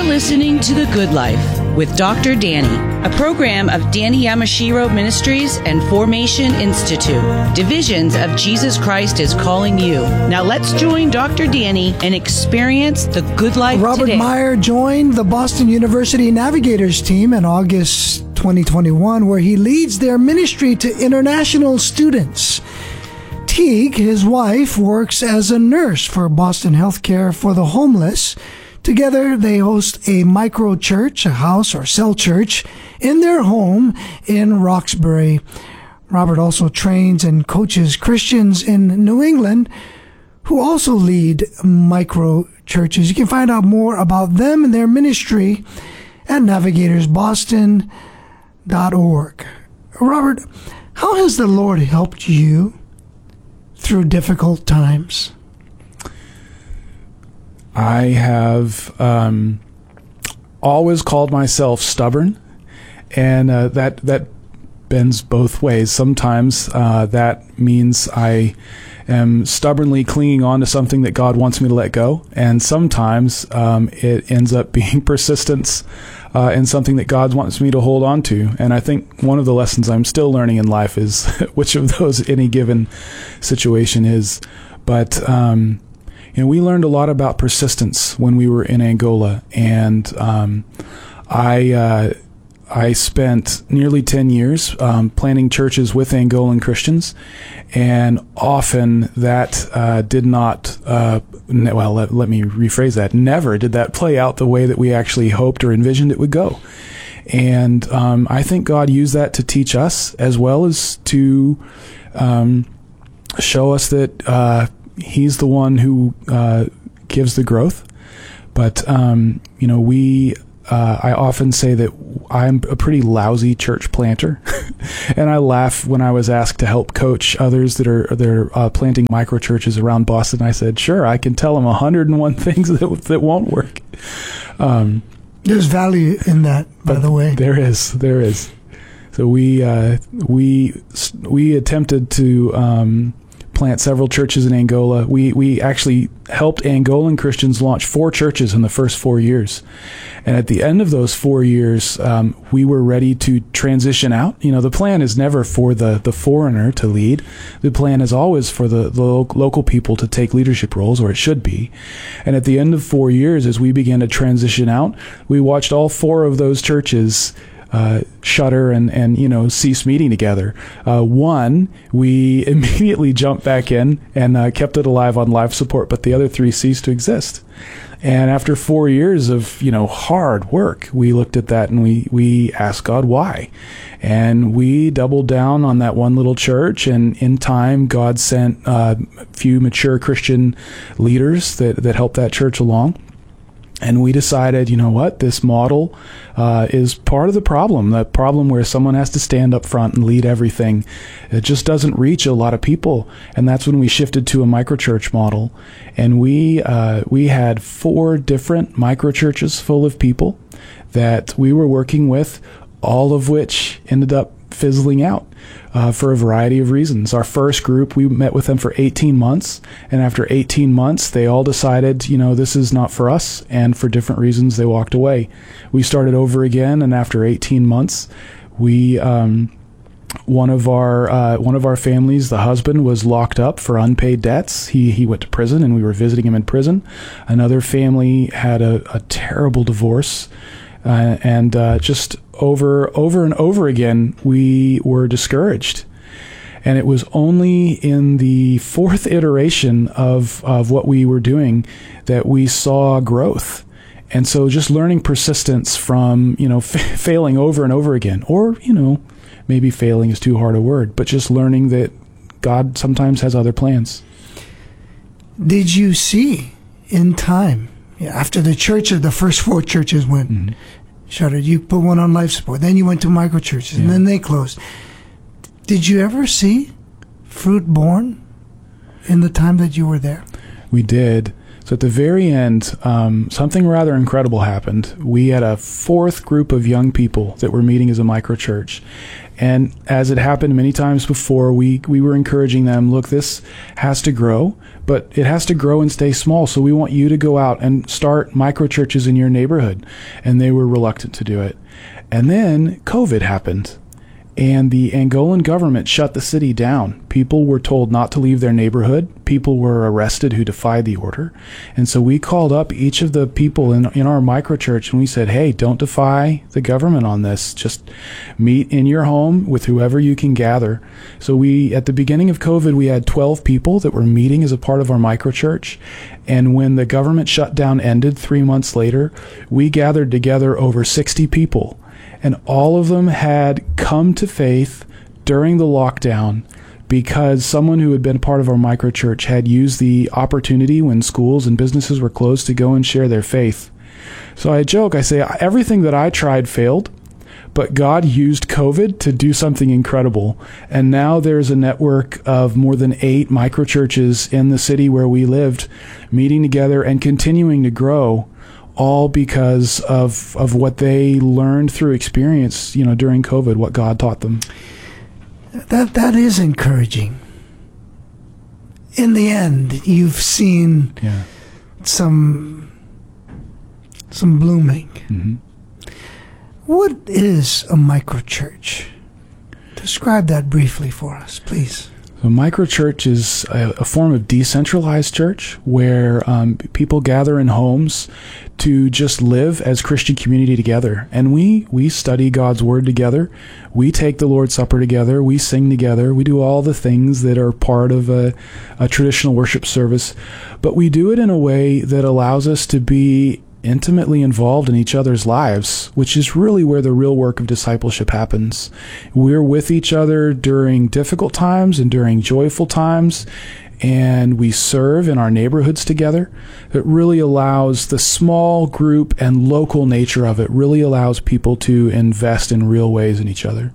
You're listening to The Good Life with Dr. Danny, a program of Danny Yamashiro Ministries and Formation Institute, divisions of Jesus Christ is Calling You. Now let's join Dr. Danny and experience the good life Robert today. Meyer joined the Boston University Navigators team in August 2021, where he leads their ministry to international students. Teague, his wife, works as a nurse for Boston Healthcare for the Homeless. Together, they host a micro church, a house or cell church, in their home in Roxbury. Robert also trains and coaches Christians in New England who also lead micro churches. You can find out more about them and their ministry at navigatorsboston.org. Robert, how has the Lord helped you through difficult times? I have always called myself stubborn, and that bends both ways. Sometimes that means I am stubbornly clinging on to something that God wants me to let go, and sometimes it ends up being persistence in something that God wants me to hold on to. And I think one of the lessons I'm still learning in life is which of those any given situation is. But we learned a lot about persistence when we were in Angola, and I spent nearly 10 years planting churches with Angolan Christians, and often that did not, let me rephrase that, never did that play out the way that we actually hoped or envisioned it would go. And I think God used that to teach us, as well as to show us that He's the one who gives the growth. But, I often say that I'm a pretty lousy church planter. And I laugh when I was asked to help coach others that are planting micro churches around Boston. I said, sure, I can tell them 101 things that won't work. There's value in that, by the way. There is. So we attempted to plant several churches in Angola. We actually helped Angolan Christians launch 4 churches in the first 4 years. And at the end of those 4 years, we were ready to transition out. The plan is never for the foreigner to lead. The plan is always for the local people to take leadership roles, or it should be. And at the end of 4 years, as we began to transition out, we watched all 4 of those churches shutter and cease meeting together. One, we immediately jumped back in and kept it alive on life support, but the other 3 ceased to exist. And after 4 years of hard work, we looked at that and we asked God why, and we doubled down on that one little church. And in time, God sent a few mature Christian leaders that helped that church along. And we decided, this model is part of the problem where someone has to stand up front and lead everything. It just doesn't reach a lot of people. And that's when we shifted to a microchurch model. And we had 4 different microchurches full of people that we were working with, all of which ended up fizzling out for a variety of reasons. Our first group, we met with them for 18 months, and after 18 months, they all decided, this is not for us, and for different reasons, they walked away. We started over again, and after 18 months, we one of our families, the husband, was locked up for unpaid debts. He went to prison, and we were visiting him in prison. Another family had a terrible divorce. And just over and over again, we were discouraged. And it was only in the 4th iteration of what we were doing that we saw growth. And so just learning persistence from, failing over and over again, or, maybe failing is too hard a word, but just learning that God sometimes has other plans. Did you see in time, after the first 4 churches went shuttered, you put one on life support, then you went to micro churches, and then they closed. Did you ever see fruit born in the time that you were there? We did. So at the very end, something rather incredible happened. We had a 4th group of young people that were meeting as a micro church, And as it happened many times before, we were encouraging them, look, this has to grow, but it has to grow and stay small. So we want you to go out and start micro churches in your neighborhood. And they were reluctant to do it. And then COVID happened. And the Angolan government shut the city down. People were told not to leave their neighborhood. People were arrested who defied the order. And so we called up each of the people in our microchurch and we said, hey, don't defy the government on this. Just meet in your home with whoever you can gather. So at the beginning of COVID, we had 12 people that were meeting as a part of our microchurch. And when the government shutdown ended 3 months later, we gathered together over 60 people. And all of them had come to faith during the lockdown because someone who had been part of our microchurch had used the opportunity when schools and businesses were closed to go and share their faith. So I joke, I say, everything that I tried failed, but God used COVID to do something incredible. And now there's a network of more than 8 microchurches in the city where we lived, meeting together and continuing to grow, all because of what they learned through experience, during COVID, what God taught them. That is encouraging. In the end, you've seen some blooming. Mm-hmm. What is a microchurch? Describe that briefly for us, please. A microchurch is a form of decentralized church where people gather in homes to just live as Christian community together. And we study God's Word together. We take the Lord's Supper together. We sing together. We do all the things that are part of a traditional worship service. But we do it in a way that allows us to be intimately involved in each other's lives, which is really where the real work of discipleship happens. We're with each other during difficult times and during joyful times, and we serve in our neighborhoods together. It really allows the small group and local nature of it really allows people to invest in real ways in each other.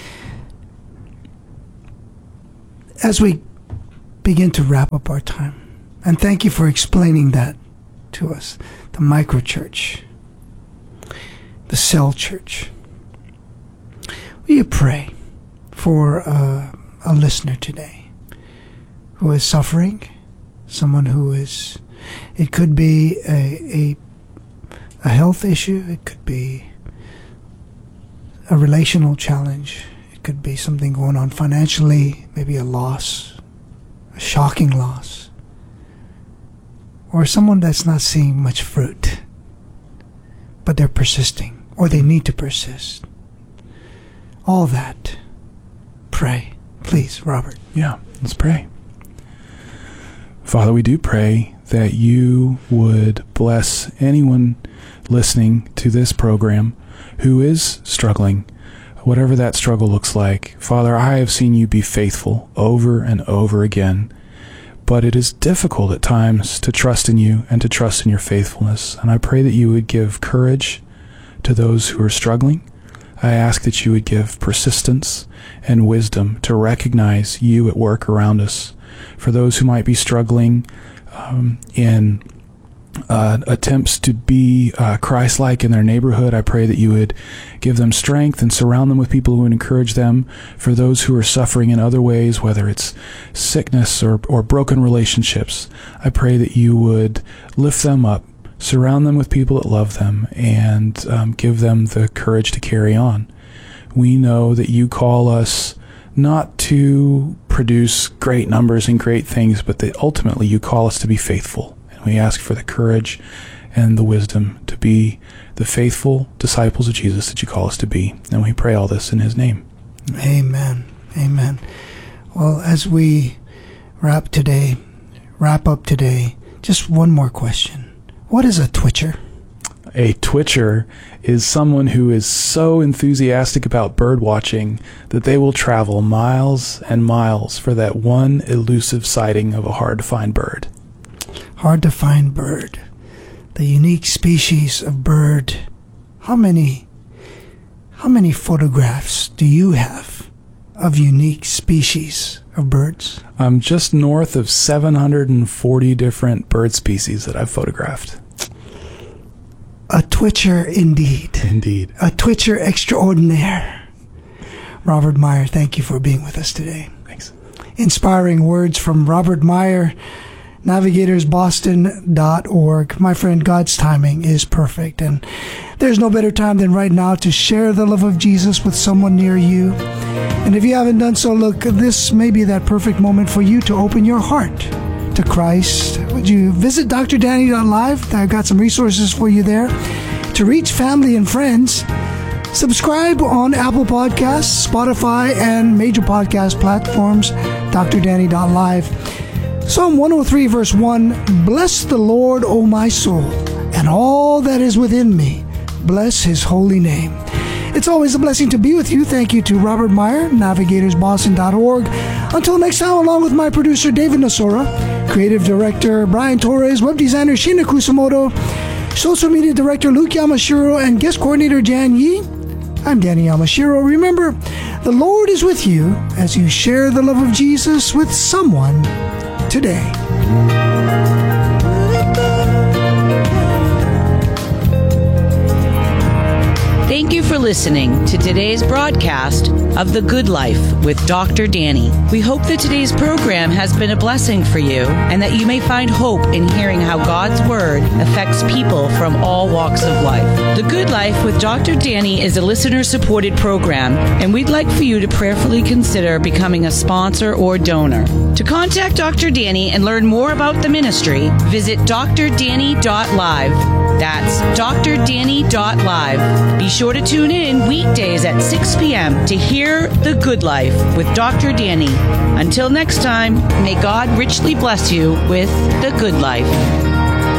As we begin to wrap up our time, and thank you for explaining that to us, the microchurch, the cell church. Will you pray for a listener today who is suffering, someone who is, it could be a health issue, it could be a relational challenge, it could be something going on financially, maybe a loss, a shocking loss, or someone that's not seeing much fruit, but they're persisting, or they need to persist. All that. Pray. Please, Robert. Yeah, let's pray. Father, we do pray that you would bless anyone listening to this program who is struggling, whatever that struggle looks like. Father, I have seen you be faithful over and over again. But it is difficult at times to trust in you and to trust in your faithfulness. And I pray that you would give courage to those who are struggling. I ask that you would give persistence and wisdom to recognize you at work around us. For those who might be struggling in attempts to be Christ-like in their neighborhood, I pray that you would give them strength and surround them with people who would encourage them. For those who are suffering in other ways, whether it's sickness or broken relationships, I pray that you would lift them up, surround them with people that love them, and give them the courage to carry on. We know that you call us not to produce great numbers and great things, but that ultimately you call us to be faithful. We ask for the courage and the wisdom to be the faithful disciples of Jesus that you call us to be. And we pray all this in his name. Amen. Amen. Well, as we wrap up today, just one more question. What is a twitcher? A twitcher is someone who is so enthusiastic about bird watching that they will travel miles and miles for that one elusive sighting of a hard-to-find bird. Hard-to-find bird. The unique species of bird. How many photographs do you have of unique species of birds? I'm just north of 740 different bird species that I've photographed. A twitcher indeed. Indeed. A twitcher extraordinaire. Robert Meyer, thank you for being with us today. Thanks. Inspiring words from Robert Meyer, navigatorsboston.org. My friend, God's timing is perfect, and there's no better time than right now to share the love of Jesus with someone near you. And if you haven't done so, look, this may be that perfect moment for you to open your heart to Christ. Would you visit drdanny.live? I've got some resources for you there to reach family and friends. Subscribe on Apple Podcasts, Spotify, and major podcast platforms, drdanny.live. Psalm 103, verse 1, Bless the Lord, O my soul, and all that is within me. Bless his holy name. It's always a blessing to be with you. Thank you to Robert Meyer, navigatorsboston.org. Until next time, along with my producer, David Nasora, creative director, Brian Torres, web designer, Shina Kusamoto, social media director, Luke Yamashiro, and guest coordinator, Jan Yi, I'm Danny Yamashiro. Remember, the Lord is with you as you share the love of Jesus with someone today. Thank you for listening to today's broadcast of The Good Life with Dr. Danny. We hope that today's program has been a blessing for you and that you may find hope in hearing how God's Word affects people from all walks of life. The Good Life with Dr. Danny is a listener-supported program, and we'd like for you to prayerfully consider becoming a sponsor or donor. To contact Dr. Danny and learn more about the ministry, visit drdanny.live. That's drdanny.live. Be sure to tune in weekdays at 6 p.m. to hear The Good Life with Dr. Danny. Until next time, may God richly bless you with The Good Life.